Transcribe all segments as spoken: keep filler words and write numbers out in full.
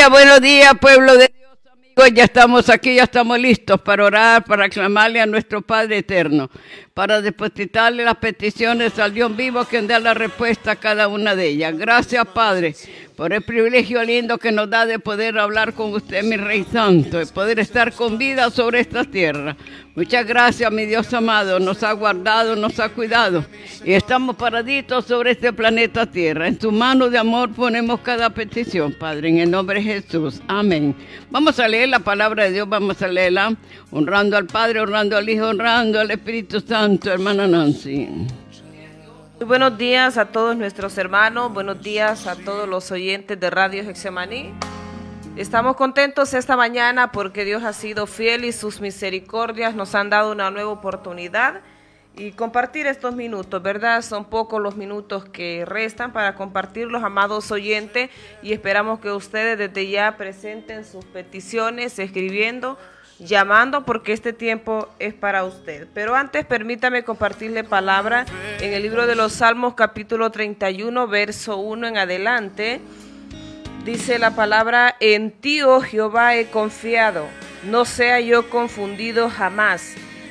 días, buenos días, pueblo de Dios, amigos. Ya estamos aquí, ya estamos listos para orar, para clamarle a nuestro Padre eterno, para depositarle las peticiones al Dios vivo que da la respuesta a cada una de ellas. Gracias, Padre, por el privilegio lindo que nos da de poder hablar con usted, mi Rey Santo, y poder estar con vida sobre esta tierra. Muchas gracias, mi Dios amado, nos ha guardado, nos ha cuidado, y estamos paraditos sobre este planeta Tierra. En su mano de amor ponemos cada petición, Padre, en el nombre de Jesús. Amén. Vamos a leer la palabra de Dios, vamos a leerla, honrando al Padre, honrando al Hijo, honrando al Espíritu Santo, hermana Nancy. Muy buenos días a todos nuestros hermanos, buenos días a todos los oyentes de Radio Getsemaní. Estamos contentos esta mañana porque Dios ha sido fiel y sus misericordias nos han dado una nueva oportunidad y compartir estos minutos, ¿verdad? Son pocos los minutos que restan para compartir, los amados oyentes, y esperamos que ustedes desde ya presenten sus peticiones, escribiendo, llamando, porque este tiempo es para usted. Pero antes permítame compartirle palabra en el libro de los Salmos, capítulo treinta y uno, verso uno en adelante. Dice la palabra: en ti, oh Jehová, he confiado, no sea yo confundido jamás.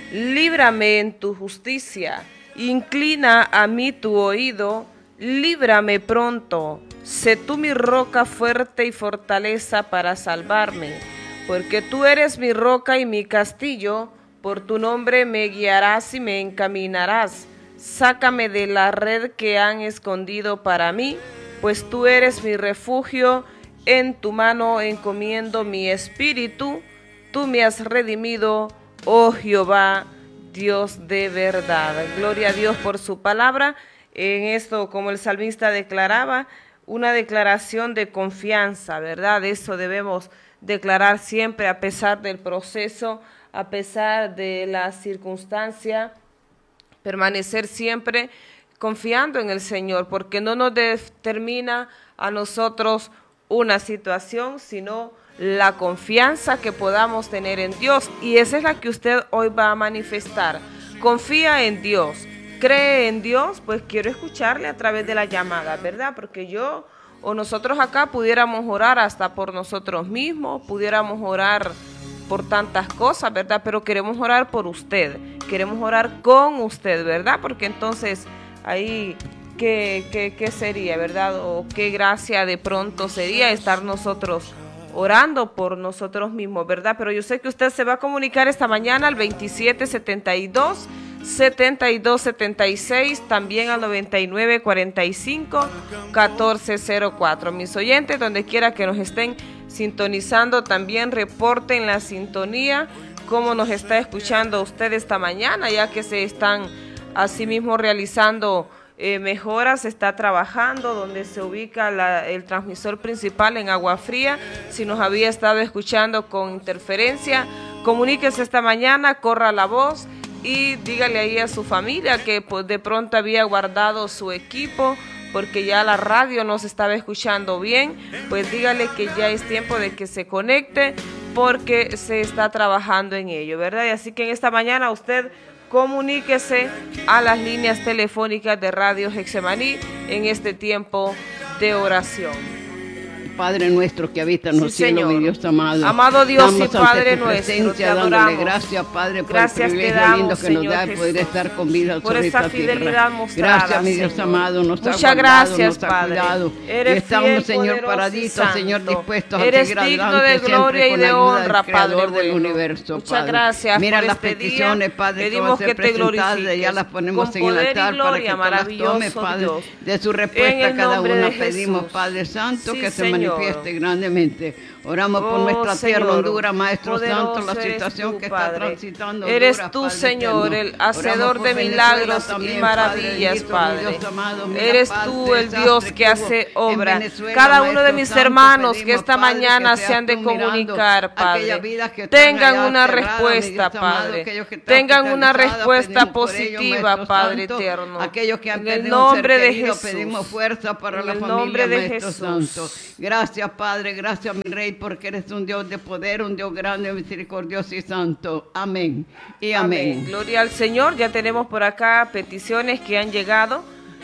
Líbrame en tu justicia, inclina a mí tu oído, líbrame pronto. Sé tú mi roca fuerte y fortaleza para salvarme, porque tú eres mi roca y mi castillo, por tu nombre me guiarás y me encaminarás. Sácame de la red que han escondido para mí, pues tú eres mi refugio, en tu mano encomiendo mi espíritu, tú me has redimido, oh Jehová, Dios de verdad. Gloria a Dios por su palabra. En esto, como el salmista declaraba, una declaración de confianza, ¿verdad? Eso debemos declarar siempre, a pesar del proceso, a pesar de la circunstancia, permanecer siempre confiando en el Señor, porque no nos determina a nosotros una situación, sino la confianza que podamos tener en Dios, y esa es la que usted hoy va a manifestar. Confía en Dios, cree en Dios. Pues quiero escucharle a través de la llamada, ¿verdad? Porque yo o nosotros acá pudiéramos orar hasta por nosotros mismos, pudiéramos orar por tantas cosas, ¿verdad? Pero queremos orar por usted, queremos orar con usted, ¿verdad? Porque entonces ahí, ¿qué, qué, qué sería, verdad? O qué gracia de pronto sería estar nosotros orando por nosotros mismos, ¿verdad? Pero yo sé que usted se va a comunicar esta mañana al veintisiete setenta y dos, setenta y dos setenta y seis, también al noventa y nueve cuarenta y cinco, catorce cero cuatro. Mis oyentes, donde quiera que nos estén sintonizando, también reporten la sintonía, cómo nos está escuchando usted esta mañana, ya que se están asimismo realizando eh, mejoras, se está trabajando donde se ubica la, el transmisor principal en Agua Fría. Si nos había estado escuchando con interferencia, comuníquese esta mañana, corra la voz y dígale ahí a su familia que pues, de pronto había guardado su equipo porque ya la radio no se estaba escuchando bien. Pues dígale que ya es tiempo de que se conecte porque se está trabajando en ello, ¿verdad? Y así que en esta mañana usted comuníquese a las líneas telefónicas de Radio Getsemaní en este tiempo de oración. Padre nuestro que habita en los sí, cielos, mi Dios amado. Amado Dios y Padre nuestro, te adoramos. Gracias, Padre, por gracias el privilegio damos, lindo que Señor nos da Jesús, poder estar con vida por sobre esa esta fidelidad tierra. mostrada, Gracias, mi Dios Señor. amado, nos Muchas ha guardado, gracias, nos ha Padre. cuidado. Eres y estamos, fiel, Señor, paraditos, Señor, dispuestos a seguir adelante. Eres digno de gloria y de honra, Padre del universo, Muchas Padre. gracias Mira por las este peticiones, día. Padre, Pedimos que, que te glorifiques. Ya las ponemos con en el poder altar y gloria, para que tú las tomes, Padre. Dios. De su respuesta En cada una de pedimos, Jesús. Padre Santo, Sí, que se Señor. manifieste grandemente. Oramos por Oh, nuestra Señor, tierra, Honduras, Maestro poderoso Santo, la eres situación tú, que Padre. está transitando Eres Honduras, tú, Padre Señor, eterno. el hacedor Oramos por de Venezuela milagros también, y maravillas, Padre, Padre. Dios amado, mira, Eres Padre, tú el desastre Dios que que hubo hace obra. en Venezuela, Cada uno de Maestro mis Santo, hermanos que pedimos, esta Padre, mañana que se seas han de tú mirando comunicar, Padre, aquellas vidas que están tengan allá una cerradas, mi respuesta, Dios amado, Padre. aquellos que están Tengan una hospitalizados, respuesta pedimos por ellos, positiva, Maestro Padre Santo. eterno. Aquellos que han En el perdido un ser nombre de querido, Jesús. pedimos fuerza para En la el familia, nombre de Maestro Jesús. Santo. Gracias, Padre, gracias, mi Rey, porque eres un Dios de poder, un Dios grande, misericordioso y santo. Amén y amén. Amén. Gloria al Señor. Ya tenemos por acá peticiones que han llegado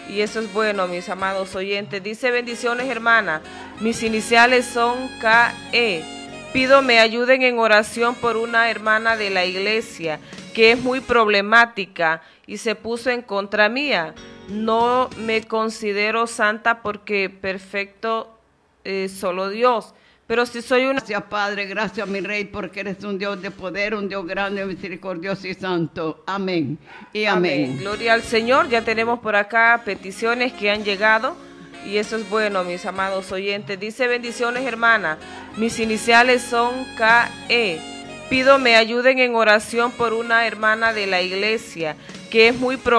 Y eso es bueno, mis amados oyentes. Dice: bendiciones, hermana. Mis iniciales son K E. Pido me ayuden en oración por una hermana de la iglesia que es muy problemática y se puso en contra mía. No me considero santa porque perfecto eh, solo Dios. Pero si soy una... Gracias, Padre, gracias, mi Rey, porque eres un Dios de poder, un Dios grande, misericordioso y santo. Amén y amén. Amén. Gloria al Señor. Ya tenemos por acá peticiones que han llegado y eso es bueno, mis amados oyentes. Dice: bendiciones, hermana. Mis iniciales son K E. Pido me ayuden en oración por una hermana de la iglesia que es muy problemática